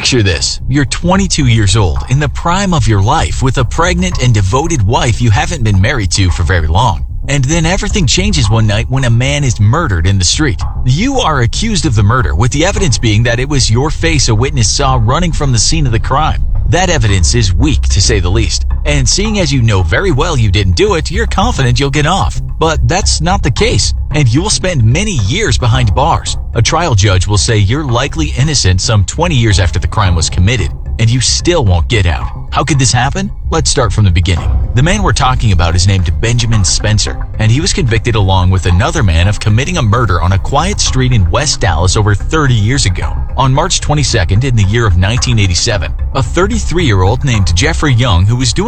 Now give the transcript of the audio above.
Picture this. You're 22 years old, in the prime of your life, with a pregnant and devoted wife you haven't been married to for very long. And then everything changes one night when a man is murdered in the street. You are accused of the murder, with the evidence being that it was your face a witness saw running from the scene of the crime. That evidence is weak, to say the least. And seeing as you know very well you didn't do it, you're confident you'll get off. But that's not the case, and you will spend many years behind bars. A trial judge will say you're likely innocent some 20 years after the crime was committed, and you still won't get out. How could this happen? Let's start from the beginning. The man we're talking about is named Benjamin Spencer, and he was convicted along with another man of committing a murder on a quiet street in West Dallas over 30 years ago. On March 22nd in the year of 1987, a 33-year-old named Jeffrey Young, who was doing